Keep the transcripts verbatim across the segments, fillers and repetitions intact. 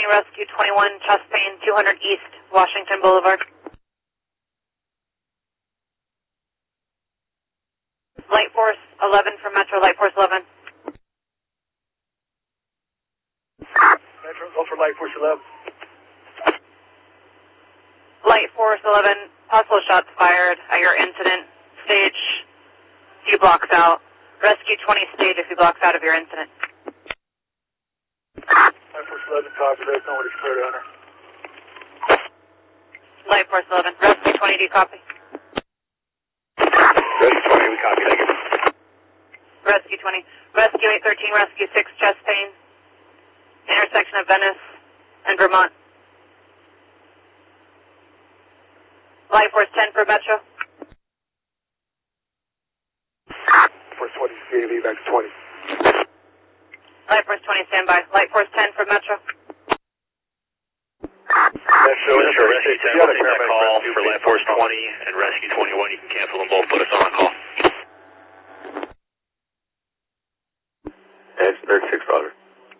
twenty, Rescue twenty-one, chest pain, two hundred East, Washington Boulevard. Light Force eleven for Metro, Light Force eleven. Metro, go for Light Force eleven. Light Force eleven, possible shots fired at your incident. Stage, few blocks out. Rescue twenty, stage a few blocks out of your incident. Light Force eleven, copy, there's nobody cleared under. Light Force eleven, Rescue twenty, do you copy? Rescue twenty, we copy, thank you. Rescue twenty, Rescue eight thirteen, Rescue six, chest pain. Intersection of Venice and Vermont. Light Force ten for Metro. Force twenty, C A V, back to twenty. Light Force twenty, standby. Light Force ten for Metro. Metro, Metro, Rescue ten, we'll take that call for Light Force twenty and Rescue twenty-one. You can cancel them both, put us on call. Edge thirty-six, Roger.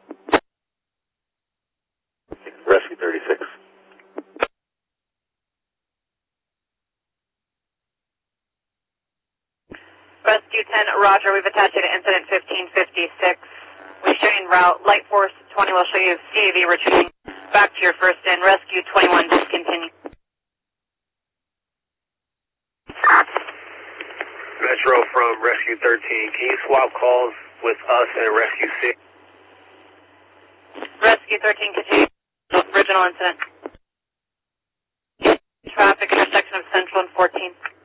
Rescue thirty-six. Rescue ten, Roger. We've attached you to incident fifteen fifty-six. We show you en route. Light Force twenty will show you C A V retreating back to your first in. Rescue twenty-one, discontinue. Metro from Rescue thirteen, can you swap calls with us and Rescue six? Rescue thirteen, continue. Original incident. Traffic intersection of Central and fourteenth.